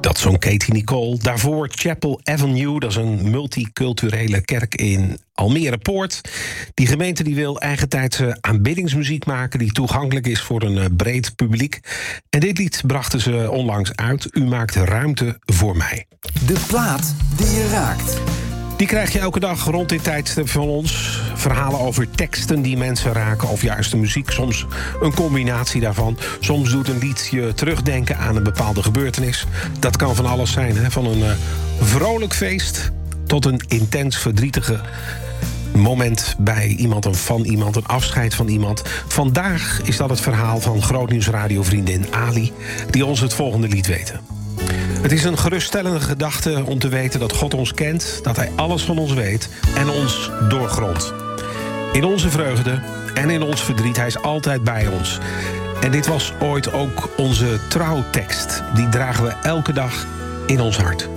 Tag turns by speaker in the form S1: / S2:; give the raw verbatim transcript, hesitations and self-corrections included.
S1: Dat zong Katie Nicole. Daarvoor Chapel Avenue, dat is een multiculturele kerk in Almere Poort. Die gemeente die wil eigentijdse aanbiddingsmuziek maken die toegankelijk is voor een breed publiek. En dit lied brachten ze onlangs uit. U maakt ruimte voor mij.
S2: De plaat die je raakt.
S1: Die krijg je elke dag rond dit tijdstip van ons. Verhalen over teksten die mensen raken of juist de muziek. Soms een combinatie daarvan. Soms doet een lied je terugdenken aan een bepaalde gebeurtenis. Dat kan van alles zijn, hè? Van een uh, vrolijk feest tot een intens verdrietige moment bij iemand of van iemand, een afscheid van iemand. Vandaag is dat het verhaal van grootnieuwsradiovriendin Ali, die ons het volgende liet weten. Het is een geruststellende gedachte om te weten dat God ons kent, dat hij alles van ons weet en ons doorgrondt. In onze vreugde en in ons verdriet, hij is altijd bij ons. En dit was ooit ook onze trouwtekst. Die dragen we elke dag in ons hart.